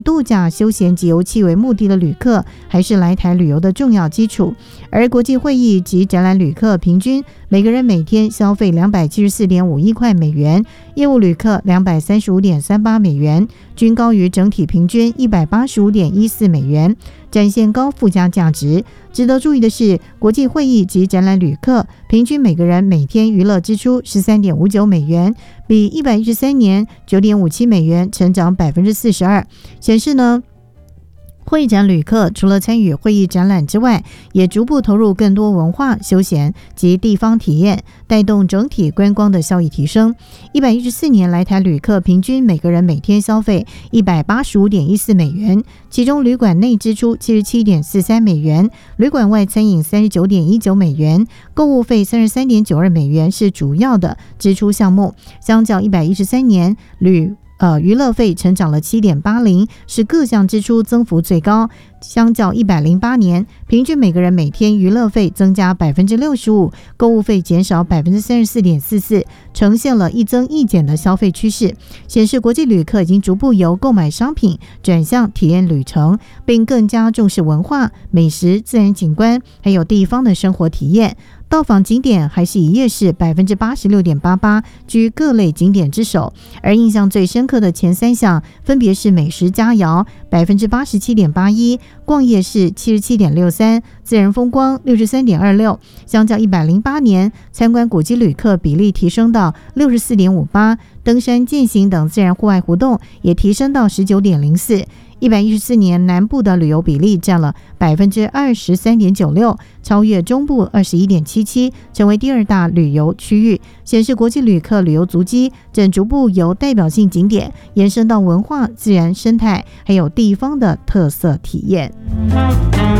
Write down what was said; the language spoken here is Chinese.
度假、休闲及游憩为目的的旅客还是来台旅游的重要基础。而国际会议及展览旅客平均每个人每天消费274.51块美元，业务旅客235.38美元，均高于整体平均185.14美元，展现高附加价值。值得注意的是，国际会议及展览旅客平均每个人每天娱乐支出13.59美元，比113年9.57美元成长42%，显示呢，会展旅客除了参与会议展览之外，也逐步投入更多文化、休闲及地方体验，带动整体观光的效益提升。114年来台旅客平均每个人每天消费185.14美元，其中旅馆内支出77.43美元，旅馆外餐饮39.19美元，购物费33.92美元是主要的支出项目。相较113年娱乐费成长了 7.80%， 是各项支出增幅最高。相较108年，平均每个人每天娱乐费增加 65%， 购物费减少 34.44%， 呈现了一增一减的消费趋势，显示国际旅客已经逐步由购买商品转向体验旅程，并更加重视文化、美食、自然景观还有地方的生活体验。到访景点还是以夜市 86.88% 居各类景点之首，而印象最深刻的前3项分别是美食佳肴 87.81%， 逛夜市 77.63%， 自然风光 63.26%。 相较108年，参观古迹旅客比例提升到 64.58%， 登山健行等自然户外活动也提升到 19.04%。114年，南部的旅游比例占了 23.96%， 超越中部 21.77%， 成为第2大旅游区域，显示国际旅客旅游足迹正逐步由代表性景点延伸到文化、自然、生态还有地方的特色体验。